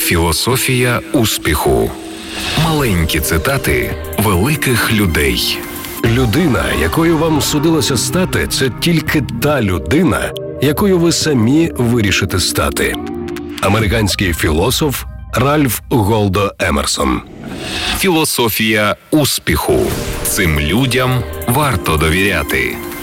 Філософія успіху. Маленькі цитати великих людей. Людина, якою вам судилося стати, це тільки та людина, якою ви самі вирішите стати. Американський філософ Ральф Голдо Емерсон. Філософія успіху. Цим людям варто довіряти.